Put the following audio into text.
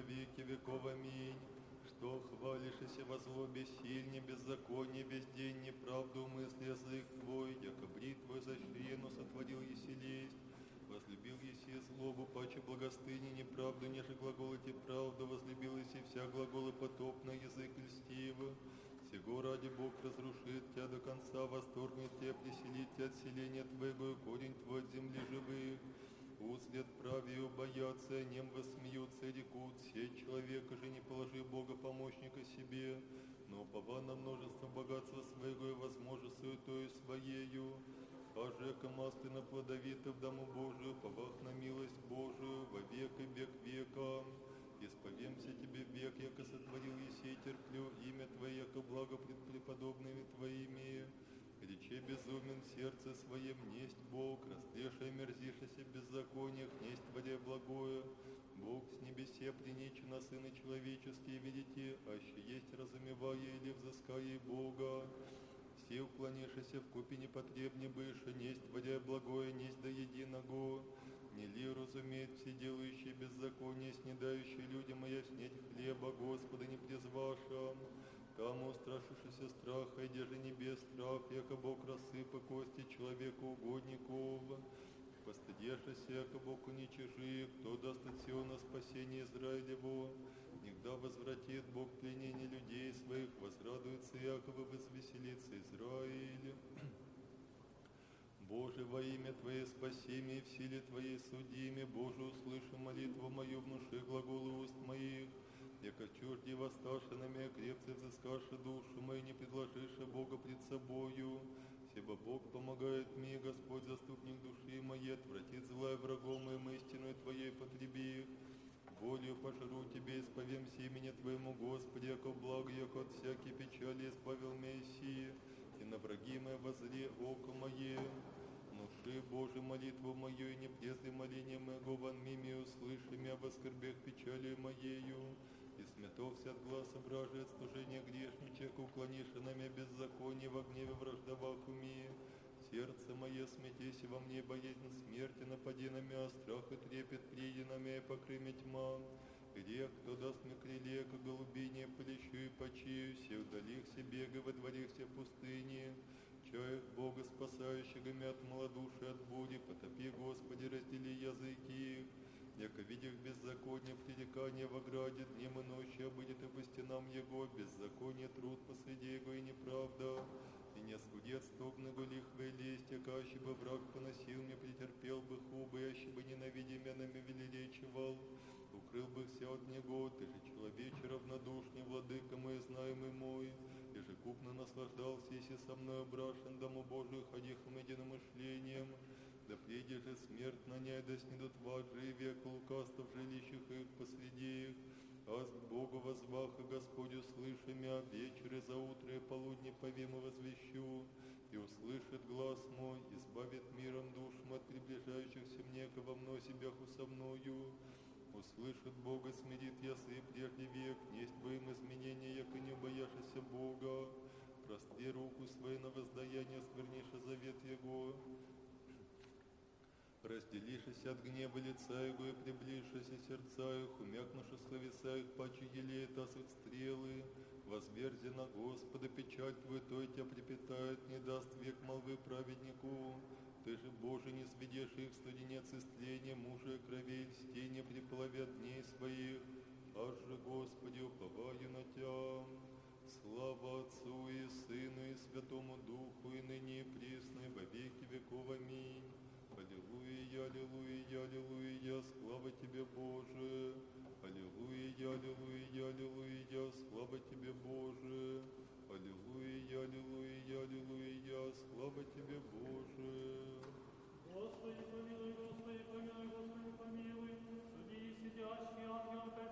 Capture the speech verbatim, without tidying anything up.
веки веков. Аминь. Что хвалишься во злобе сильне, беззаконие весь день, неправду мысли язык твой, яко бритву изощренну сотворил еси лесть. Возлюбил еси злобу, паче благостыни, неправду, неже глаголите правду, возлюбил еси вся глаголы потопно, язык льстивый. Сего ради Бог разрушит тебя до конца, восторгнет тебя, преселит тебя от селения твоего, и корень твой от земли живых. Услед правию боятся, нем восмеются и рекут, сеть человека же не положи Бога помощника себе, но упова на множество богатства своего и возможно суетою своею. Аже масляно плодовито в дому Божию, повах на милость Божию, во век и век века. Исповемся тебе век, яко сотворил еси и терплю имя Твое, яко благо пред преподобными Твоими. Рече безумен в сердце своем, несть Бог, растлеша и мерзишися в беззакониях, несть творя благое. Бог с небесе приничу на сыны человеческие, видите, аще есть разумевая или взыская Бога. Все уклонившися в купе непотребне быше, несть творя благое, несть до единого. Не ли разумеет все делающие беззаконие, снедающие людям, а я снеть хлеба, Господа не призваша. Тому страшившися страха, и деже небес страх, яко Бог рассыпа кости человеку угодников. Постыдешися, яко Бог уничижи, кто даст от Сиона спасение Израилеву. Нигда возвратит Бог пленение людей своих, возрадуется Якова, возвеселится Израиль. Боже, во имя Твое спаси меня, в силе Твоей суди меня. Боже, услыши молитву мою, внуши глаголы уст моих. Яко чужди воссташи на меня, крепце взыскаши душу мою, не предложишь Бога пред собою. Себо Бог помогает мне, Господь, заступник души моей, отвратит злая врагом моим, истиной Твоей потреби их. Волею пожру Тебе, исповемся имени Твоему, Господи, яко благо, яко от всякой печали избавил меня сии, и на враги мои возри око мое. Внуши, Боже, молитву мою, и не презри моление моего, вон мими услыши меня в оскорбях печалью моею. И сметовся от глаз ображи, от служения грешничек, уклонишь на меня беззаконие, во гневе враждовах уми. Сердце мое смятись во мне, боязнь смерти, напади на меня, страх и трепет приди на меня, покрый меня тьма. Грех, кто даст мне крыле, как голубине, полещу и почию, все вдалих себе, во дворих все пустыни. Чаях Бога, спасающего меня от малодушия, от бури, потопи, Господи, раздели языки их. Яко видях беззаконие, пререкание в ограде, днем и ночью обыдет и по стенам его, беззаконие труд посреди его и неправда. И не скудет стогного лихвы и лесть, яко аще бы враг поносил мне, претерпел бы хубы, аще бы ненавидя меня нами величевал. Укрыл бы все от него, ты же человече равнодушный, владыка мой, знаемый мой. Ежекупно наслаждался, если со мной обрашен, дому Божию ходихом единомышлением. Да приди же смерть на ней, да снедут ваджи, и век лукавств в жилищах их посреди их. Аз к Богу возвах, и Господь услыши мя, вечер и заутро и полудни повему возвещу, и услышит глаз мой, избавит миром душ мой от приближающихся мне, ко во мной себяху со мною. Услышит Бога, смирит ясы прежде век, несть бы им изменения, яко не бояшися Бога. Простри руку свою на воздаяние, скверниша завет Его. Разделишися от гнева лица Его и приближися сердца их, умякнувши словеса их, паче елеет асых стрелы. Возверзи на Господа печать Твою, той тебя припитает, не даст век молвы праведнику. Ты же, Боже, не сведешь их в студенец истления, мужа и кровей льстения приплавят дней своих. Аж же, Господи, уповаю на Тя. Слава Отцу и Сыну и Святому Духу, и ныне и присно, и во веки веков. Аминь. Аллилуйя, аллилуйя, аллилуйя, слава Тебе, Боже. Аллилуйя, аллилуйя, аллилуйя, слава Тебе, Боже. Аллилуйя, аллилуйя, аллилуйя, слава Тебе, Боже. Господи, помилуй, Господи, помилуй, Господи, помилуй. Суди, сидящий ангел,